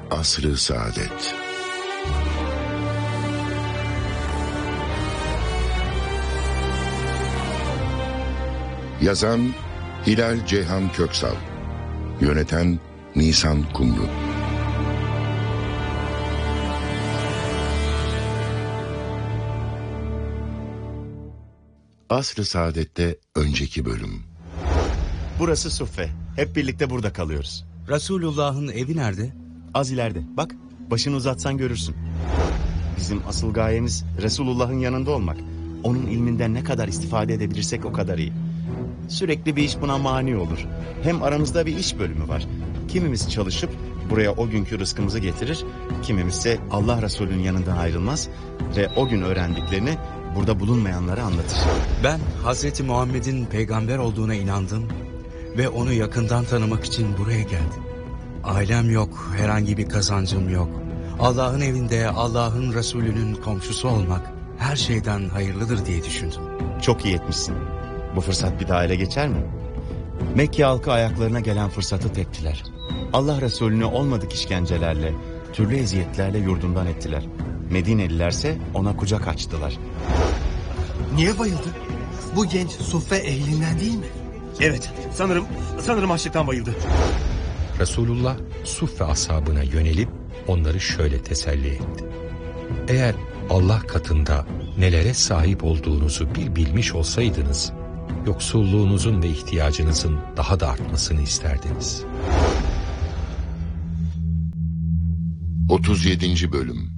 Asr-ı Saadet. Yazan Hilal Ceyhan Köksal, yöneten Nisan Kumru. Asr-ı Saadet'te önceki bölüm. Burası Suffe. Hep birlikte burada kalıyoruz. Resulullah'ın evi nerede? Az ileride. Bak, başını uzatsan görürsün. Bizim asıl gayemiz Resulullah'ın yanında olmak. Onun ilminden ne kadar istifade edebilirsek o kadar iyi. Sürekli bir iş buna mani olur. Hem aramızda bir iş bölümü var. Kimimiz çalışıp buraya o günkü rızkımızı getirir, kimimizse Allah Resulü'nün yanından ayrılmaz ve o gün öğrendiklerini burada bulunmayanlara anlatır. Ben Hazreti Muhammed'in peygamber olduğuna inandım ve onu yakından tanımak için buraya geldim. Ailem yok, herhangi bir kazancım yok. Allah'ın evinde Allah'ın Resulü'nün komşusu olmak her şeyden hayırlıdır diye düşündüm. Çok iyi etmişsin. Bu fırsat bir daha ele geçer mi? Mekke halkı ayaklarına gelen fırsatı teptiler. Allah Resulü'nü olmadık işkencelerle, türlü eziyetlerle yurdundan ettiler. Medinelilerse ona kucak açtılar. Niye bayıldı? Bu genç Suffe ehlinden değil mi? Evet, sanırım açlıktan bayıldı. Resulullah Suffe ashabına yönelip onları şöyle teselli etti. Eğer Allah katında nelere sahip olduğunuzu bilmiş olsaydınız, yoksulluğunuzun ve ihtiyacınızın daha da artmasını isterdiniz. 37. Bölüm.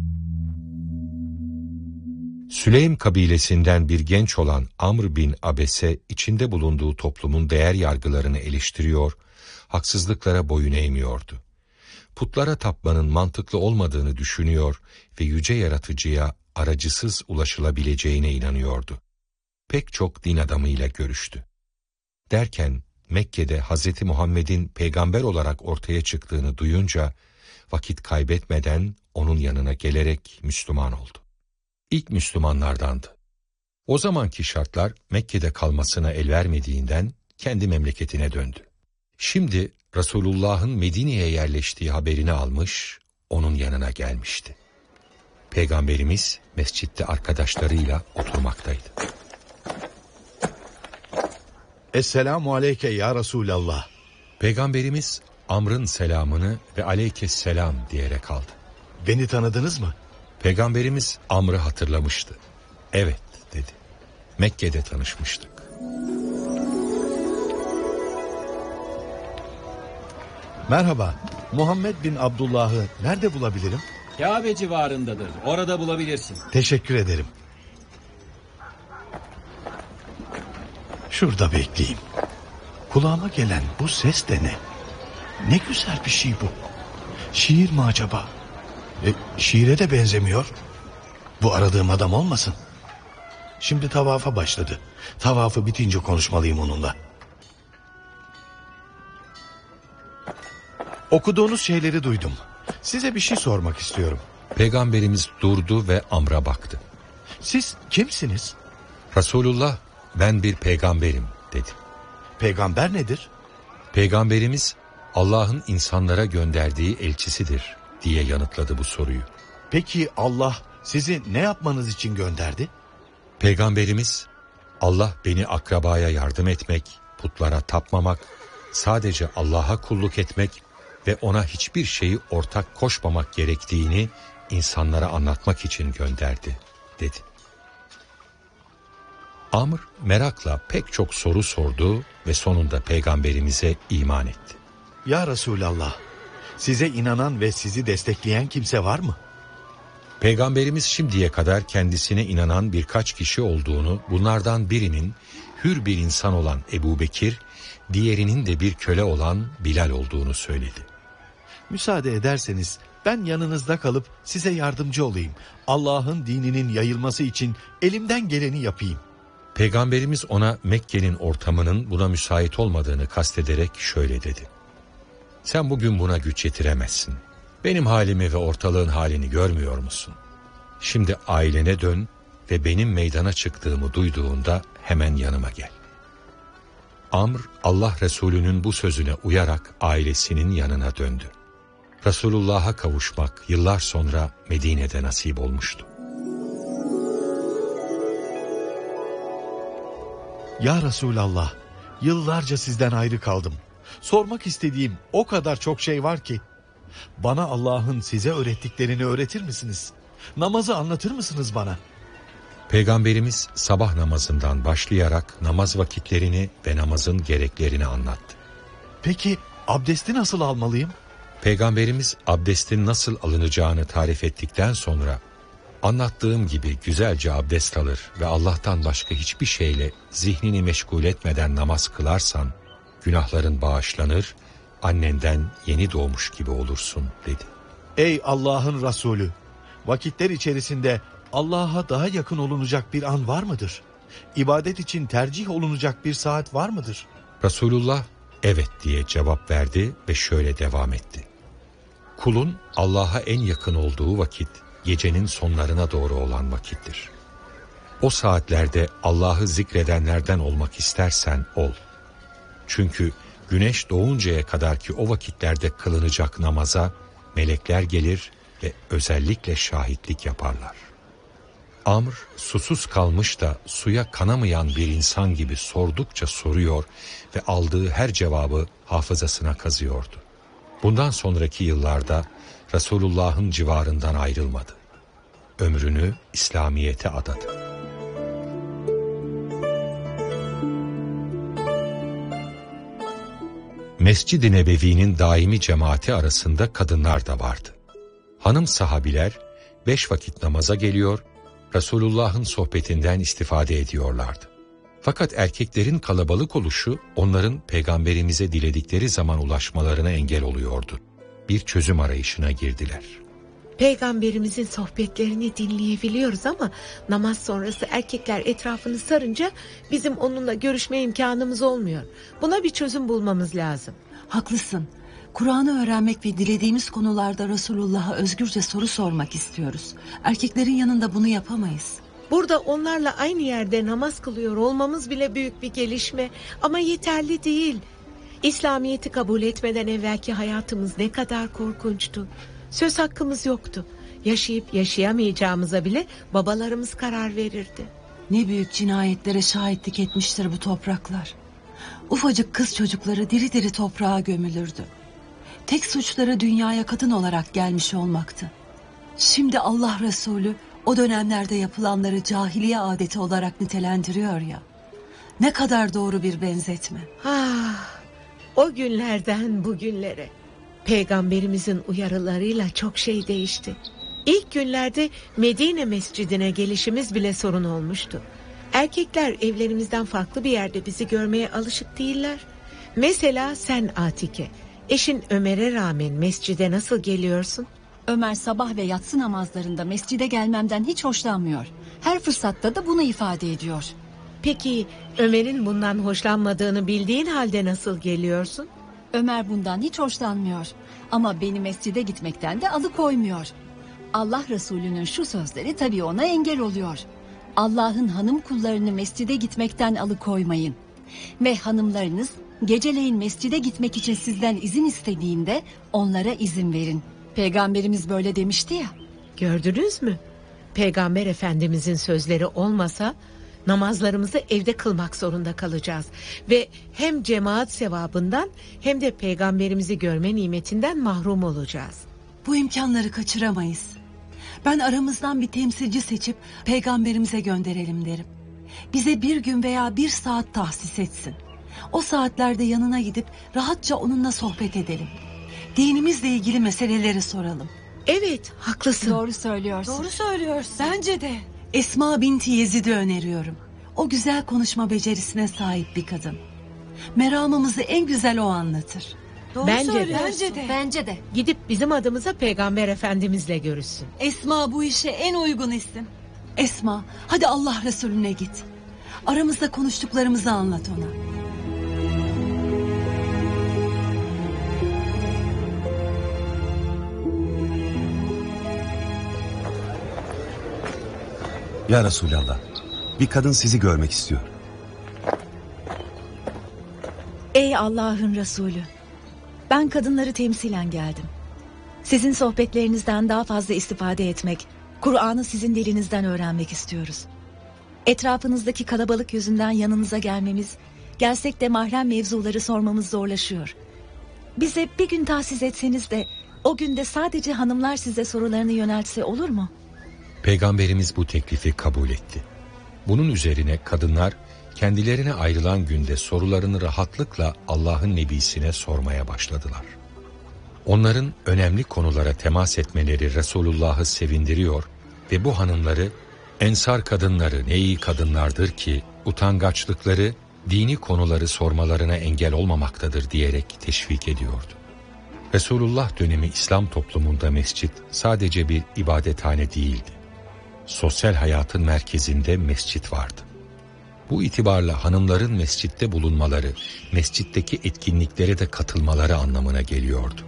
Süleym kabilesinden bir genç olan Amr bin Abese içinde bulunduğu toplumun değer yargılarını eleştiriyor, haksızlıklara boyun eğmiyordu. Putlara tapmanın mantıklı olmadığını düşünüyor ve yüce yaratıcıya aracısız ulaşılabileceğine inanıyordu. Pek çok din adamıyla görüştü. Derken Mekke'de Hz. Muhammed'in peygamber olarak ortaya çıktığını duyunca vakit kaybetmeden onun yanına gelerek Müslüman oldu. İlk Müslümanlardandı. O zamanki şartlar Mekke'de kalmasına el vermediğinden kendi memleketine döndü. Şimdi Resulullah'ın Medine'ye yerleştiği haberini almış, onun yanına gelmişti. Peygamberimiz mescitte arkadaşlarıyla oturmaktaydı. Esselamu aleyke ya Resulallah. Peygamberimiz Amr'ın selamını ve aleykesselam diyerek aldı. Beni tanıdınız mı? Peygamberimiz Amr'ı hatırlamıştı. Evet dedi. Mekke'de tanışmıştık. Merhaba. Muhammed bin Abdullah'ı nerede bulabilirim? Kabe civarındadır. Orada bulabilirsin. Teşekkür ederim. Şurada bekleyeyim. Kulağıma gelen bu ses de ne? Ne güzel bir şey bu. Şiir mi acaba? Şiire de benzemiyor. Bu aradığım adam olmasın. Şimdi tavafa başladı. Tavafı bitince konuşmalıyım onunla. Okuduğunuz şeyleri duydum. Size bir şey sormak istiyorum. Peygamberimiz durdu ve Amr'a baktı. Siz kimsiniz? Resulullah, ben bir peygamberim dedi. Peygamber nedir? Peygamberimiz Allah'ın insanlara gönderdiği elçisidir diye yanıtladı bu soruyu. Peki Allah sizi ne yapmanız için gönderdi? Peygamberimiz, Allah beni akrabaya yardım etmek, putlara tapmamak, sadece Allah'a kulluk etmek ve ona hiçbir şeyi ortak koşmamak gerektiğini insanlara anlatmak için gönderdi dedi. Amr merakla pek çok soru sordu ve sonunda Peygamberimize iman etti. Ya Resulallah, size inanan ve sizi destekleyen kimse var mı? Peygamberimiz şimdiye kadar kendisine inanan birkaç kişi olduğunu, bunlardan birinin hür bir insan olan Ebu Bekir, diğerinin de bir köle olan Bilal olduğunu söyledi. Müsaade ederseniz ben yanınızda kalıp size yardımcı olayım. Allah'ın dininin yayılması için elimden geleni yapayım. Peygamberimiz ona Mekke'nin ortamının buna müsait olmadığını kastederek şöyle dedi. Sen bugün buna güç yetiremezsin. Benim halimi ve ortalığın halini görmüyor musun? Şimdi ailene dön ve benim meydana çıktığımı duyduğunda hemen yanıma gel. Amr, Allah Resulü'nün bu sözüne uyarak ailesinin yanına döndü. Resulullah'a kavuşmak yıllar sonra Medine'de nasip olmuştu. Ya Resulallah, yıllarca sizden ayrı kaldım. Sormak istediğim o kadar çok şey var ki. Bana Allah'ın size öğrettiklerini öğretir misiniz? Namazı anlatır mısınız bana? Peygamberimiz sabah namazından başlayarak namaz vakitlerini ve namazın gereklerini anlattı. Peki abdesti nasıl almalıyım? Peygamberimiz abdestin nasıl alınacağını tarif ettikten sonra, anlattığım gibi güzelce abdest alır ve Allah'tan başka hiçbir şeyle zihnini meşgul etmeden namaz kılarsan, günahların bağışlanır, annenden yeni doğmuş gibi olursun dedi. Ey Allah'ın Resulü, vakitler içerisinde Allah'a daha yakın olunacak bir an var mıdır? İbadet için tercih olunacak bir saat var mıdır? Resulullah evet diye cevap verdi ve şöyle devam etti. Kulun Allah'a en yakın olduğu vakit, gecenin sonlarına doğru olan vakittir. O saatlerde Allah'ı zikredenlerden olmak istersen ol. Çünkü güneş doğuncaya kadar ki o vakitlerde kılınacak namaza melekler gelir ve özellikle şahitlik yaparlar. Amr susuz kalmış da suya kanamayan bir insan gibi sordukça soruyor ve aldığı her cevabı hafızasına kazıyordu. Bundan sonraki yıllarda Resulullah'ın civarından ayrılmadı. Ömrünü İslamiyet'e adadı. Mescid-i Nebevi'nin daimi cemaati arasında kadınlar da vardı. Hanım sahabiler 5 vakit namaza geliyor, Resulullah'ın sohbetinden istifade ediyorlardı. Fakat erkeklerin kalabalık oluşu onların peygamberimize diledikleri zaman ulaşmalarına engel oluyordu. Bir çözüm arayışına girdiler. Peygamberimizin sohbetlerini dinleyebiliyoruz ama namaz sonrası erkekler etrafını sarınca bizim onunla görüşme imkanımız olmuyor. Buna bir çözüm bulmamız lazım. Haklısın. Kur'an'ı öğrenmek ve dilediğimiz konularda Resulullah'a özgürce soru sormak istiyoruz. Erkeklerin yanında bunu yapamayız. Burada onlarla aynı yerde namaz kılıyor olmamız bile büyük bir gelişme ama yeterli değil. İslamiyet'i kabul etmeden evvelki hayatımız ne kadar korkunçtu. Söz hakkımız yoktu. Yaşayıp yaşayamayacağımıza bile babalarımız karar verirdi. Ne büyük cinayetlere şahitlik etmiştir bu topraklar. Ufacık kız çocukları diri diri toprağa gömülürdü. Tek suçları dünyaya kadın olarak gelmiş olmaktı. Şimdi Allah Resulü o dönemlerde yapılanları cahiliye adeti olarak nitelendiriyor ya. Ne kadar doğru bir benzetme. O günlerden bugünlere. Peygamberimizin uyarılarıyla çok şey değişti. İlk günlerde Medine mescidine gelişimiz bile sorun olmuştu. Erkekler evlerimizden farklı bir yerde bizi görmeye alışık değiller. Mesela sen Atike, eşin Ömer'e rağmen mescide nasıl geliyorsun? Ömer sabah ve yatsı namazlarında mescide gelmemden hiç hoşlanmıyor. Her fırsatta da bunu ifade ediyor. Peki Ömer'in bundan hoşlanmadığını bildiğin halde nasıl geliyorsun? Ömer bundan hiç hoşlanmıyor. Ama beni mescide gitmekten de alıkoymuyor. Allah Resulü'nün şu sözleri tabii ona engel oluyor. Allah'ın hanım kullarını mescide gitmekten alıkoymayın. Ve hanımlarınız geceleyin mescide gitmek için sizden izin istediğinde onlara izin verin. Peygamberimiz böyle demişti ya. Gördünüz mü? Peygamber Efendimizin sözleri olmasa namazlarımızı evde kılmak zorunda kalacağız. Ve hem cemaat sevabından hem de peygamberimizi görme nimetinden mahrum olacağız. Bu imkanları kaçıramayız. Ben aramızdan bir temsilci seçip peygamberimize gönderelim derim. Bize bir gün veya bir saat tahsis etsin. O saatlerde yanına gidip rahatça onunla sohbet edelim. Dinimizle ilgili meseleleri soralım. Evet, haklısın. Doğru söylüyorsun. Doğru söylüyorsun. Bence de. Esma binti Yezid'i öneriyorum. O güzel konuşma becerisine sahip bir kadın. Meramımızı en güzel o anlatır. Doğru Bence söylüyorsun. Bence de. Gidip bizim adımıza Peygamber Efendimizle görüşsün. Esma bu işe en uygun isim. Esma, hadi Allah Resulüne git. Aramızda konuştuklarımızı anlat ona. Ya Resulallah, bir kadın sizi görmek istiyor. Ey Allah'ın Resulü, ben kadınları temsilen geldim. Sizin sohbetlerinizden daha fazla istifade etmek, Kur'an'ı sizin dilinizden öğrenmek istiyoruz. Etrafınızdaki kalabalık yüzünden yanınıza gelmemiz, gelsek de mahrem mevzuları sormamız zorlaşıyor. Bize bir gün tahsis etseniz de o günde sadece hanımlar size sorularını yöneltse olur mu? Peygamberimiz bu teklifi kabul etti. Bunun üzerine kadınlar kendilerine ayrılan günde sorularını rahatlıkla Allah'ın nebisine sormaya başladılar. Onların önemli konulara temas etmeleri Resulullah'ı sevindiriyor ve bu hanımları Ensar kadınları ne iyi kadınlardır ki utangaçlıkları dini konuları sormalarına engel olmamaktadır diyerek teşvik ediyordu. Resulullah dönemi İslam toplumunda mescit sadece bir ibadethane değildi. Sosyal hayatın merkezinde mescit vardı. Bu itibarla hanımların mescitte bulunmaları, mescitteki etkinliklere de katılmaları anlamına geliyordu.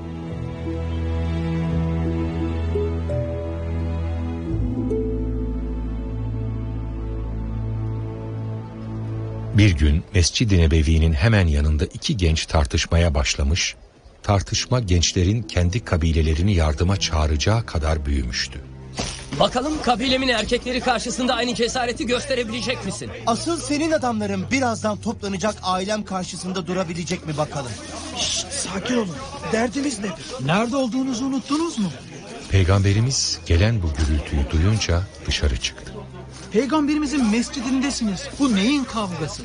Bir gün Mescid-i Nebevi'nin hemen yanında iki genç tartışmaya başlamış, tartışma gençlerin kendi kabilelerini yardıma çağıracağı kadar büyümüştü. Bakalım kabilemin erkekleri karşısında aynı cesareti gösterebilecek misin? Asıl senin adamların birazdan toplanacak ailem karşısında durabilecek mi bakalım? Şşt, sakin olun. Derdiniz nedir? Nerede olduğunuzu unuttunuz mu? Peygamberimiz gelen bu gürültüyü duyunca dışarı çıktı. Peygamberimizin mescidindesiniz. Bu neyin kavgası?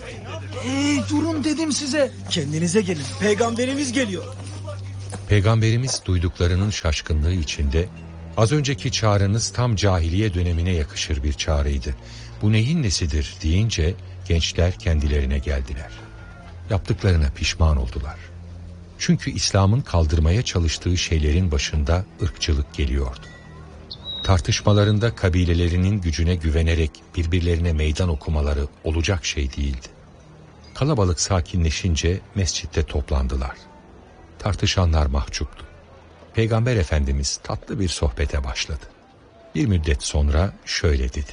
Durun dedim size. Kendinize gelin. Peygamberimiz geliyor. Peygamberimiz duyduklarının şaşkınlığı içinde az önceki çağrınız tam cahiliye dönemine yakışır bir çağrıydı. Bu neyin nesidir deyince gençler kendilerine geldiler. Yaptıklarına pişman oldular. Çünkü İslam'ın kaldırmaya çalıştığı şeylerin başında ırkçılık geliyordu. Tartışmalarında kabilelerinin gücüne güvenerek birbirlerine meydan okumaları olacak şey değildi. Kalabalık sakinleşince mescitte toplandılar. Tartışanlar mahcuptu. Peygamber Efendimiz tatlı bir sohbete başladı. Bir müddet sonra şöyle dedi: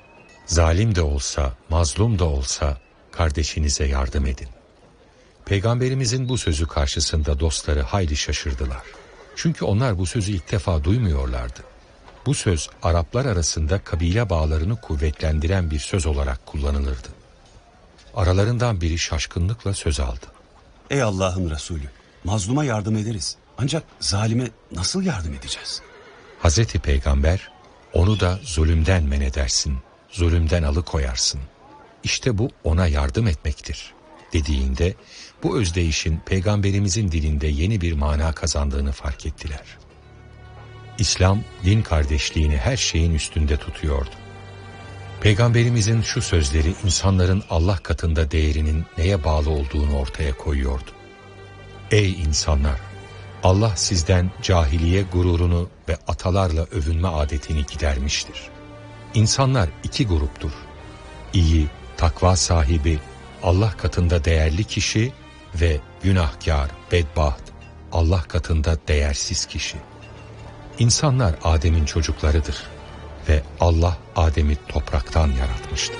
"Zalim de olsa, mazlum da olsa kardeşinize yardım edin." Peygamberimizin bu sözü karşısında dostları hayli şaşırdılar. Çünkü onlar bu sözü ilk defa duymuyorlardı. Bu söz Araplar arasında kabile bağlarını kuvvetlendiren bir söz olarak kullanılırdı. Aralarından biri şaşkınlıkla söz aldı. Ey Allah'ın Resulü, mazluma yardım ederiz. Ancak zalime nasıl yardım edeceğiz? Hazreti Peygamber, onu da zulümden men edersin, zulümden alıkoyarsın. İşte bu ona yardım etmektir dediğinde bu özdeyişin Peygamberimizin dilinde yeni bir mana kazandığını fark ettiler. İslam din kardeşliğini her şeyin üstünde tutuyordu. Peygamberimizin şu sözleri insanların Allah katında değerinin neye bağlı olduğunu ortaya koyuyordu. Ey insanlar! Allah sizden cahiliye gururunu ve atalarla övünme adetini gidermiştir. İnsanlar iki gruptur. İyi, takva sahibi, Allah katında değerli kişi ve günahkar, bedbaht, Allah katında değersiz kişi. İnsanlar Adem'in çocuklarıdır ve Allah Adem'i topraktan yaratmıştır.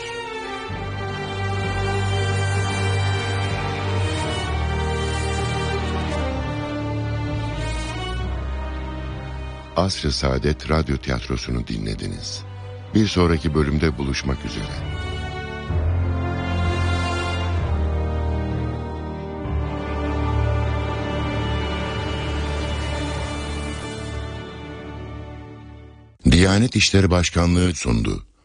Asr-ı Saadet Radyo Tiyatrosu'nu dinlediniz. Bir sonraki bölümde buluşmak üzere. Diyanet İşleri Başkanlığı sundu.